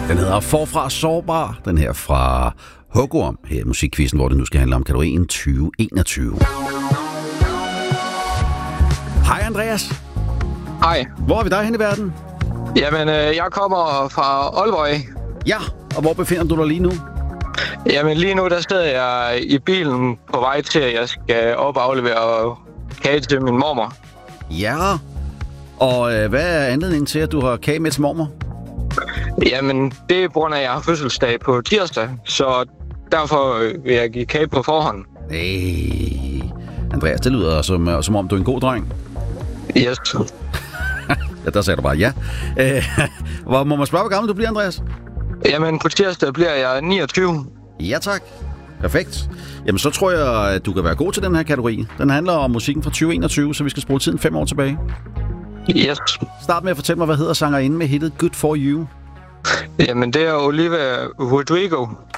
Den hedder Forfra Sårbar, den her fra Hugorm, her i Musikquizzen, hvor det nu skal handle om kategorien 2021. Hej Andreas. Hej. Hvor er vi dig hen i verden? Jamen, jeg kommer fra Aalborg. Ja, og hvor befinder du dig lige nu? Jamen, lige nu der sidder jeg i bilen på vej til, at jeg skal op og aflevere kage til min mormor. Ja, og hvad er anledningen til, at du har kage med til mormor? Jamen, det er på grund af, at jeg har fødselsdag på tirsdag, så derfor vil jeg give kage på forhånd. Hey, Andreas, det lyder som om du er en god dreng. Yes. Ja, der sagde du bare ja. Må man spørge, hvor gammel du bliver, Andreas? Jamen, på tirsdag bliver jeg 29. Ja, tak. Perfekt. Jamen, så tror jeg, at du kan være god til den her kategori. Den handler om musikken fra 2021, så vi skal spole tiden 5 år tilbage. Yes. Start med at fortælle mig, hvad hedder sangerinden med hittet Good For You? Jamen, det er Olivia Rodrigo.